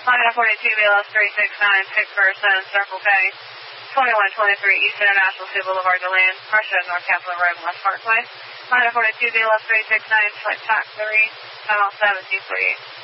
Line 42 BLS 369, Pittsburgh, Circle K. 2123 East International City Boulevard, DeLand, Russia, North Capitol Road, West Parkway. Line 42 BLS 369, Flight TAC 3, Channel 7, 248.